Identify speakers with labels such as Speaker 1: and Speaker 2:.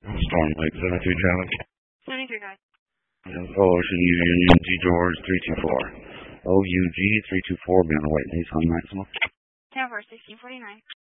Speaker 1: Storm Lake 73 traffic.
Speaker 2: 73 guys.
Speaker 1: Ocean UG George 324. OUG 324, be on the way. Nissan Maxima.
Speaker 2: 10 for 1649.